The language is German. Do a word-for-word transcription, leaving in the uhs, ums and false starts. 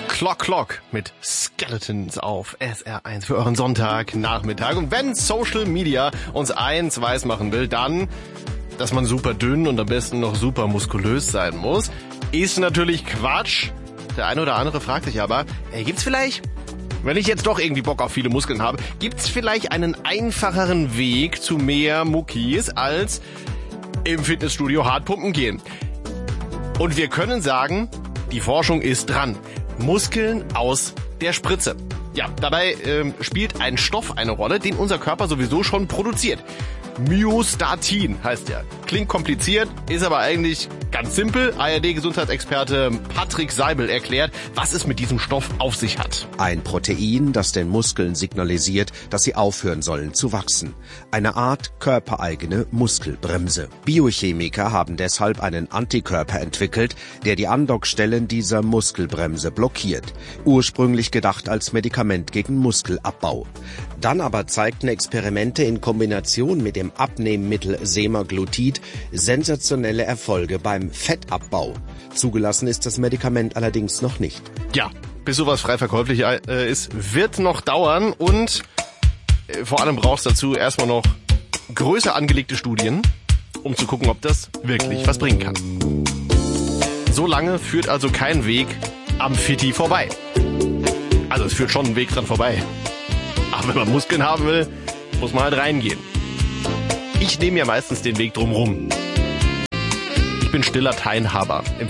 Clock Clock mit Skeletons auf S R eins für euren Sonntagnachmittag. Und wenn Social Media uns eins weiß machen will, dann, dass man super dünn und am besten noch super muskulös sein muss, ist natürlich Quatsch. Der eine oder andere fragt sich aber, ey, gibt's vielleicht, wenn ich jetzt doch irgendwie Bock auf viele Muskeln habe, gibt's vielleicht einen einfacheren Weg zu mehr Muckis als im Fitnessstudio hart pumpen gehen? Und wir können sagen, die Forschung ist dran. Muskeln aus der Spritze. Ja, dabei ähm, spielt ein Stoff eine Rolle, den unser Körper sowieso schon produziert. Myostatin heißt der. Klingt kompliziert, ist aber eigentlich ganz simpel. A R D-Gesundheitsexperte Patrick Seibel erklärt, was es mit diesem Stoff auf sich hat. Ein Protein, das den Muskeln signalisiert, dass sie aufhören sollen zu wachsen. Eine Art körpereigene Muskelbremse. Biochemiker haben deshalb einen Antikörper entwickelt, der die Andockstellen dieser Muskelbremse blockiert. Ursprünglich gedacht als Medikament gegen Muskelabbau. Dann aber zeigten Experimente in Kombination mit dem Abnehmmittel Semaglutid sensationelle Erfolge beim Fettabbau. Zugelassen ist das Medikament allerdings noch nicht. Ja, bis sowas frei verkäuflich äh, ist, wird noch dauern und äh, vor allem braucht es dazu erstmal noch größer angelegte Studien, um zu gucken, ob das wirklich was bringen kann. So lange führt also kein Weg am Fitti vorbei. Also es führt schon ein Weg dran vorbei. Aber wenn man Muskeln haben will, muss man halt reingehen. Ich nehme ja meistens den Weg drumrum. Ich bin stiller Teilhaber im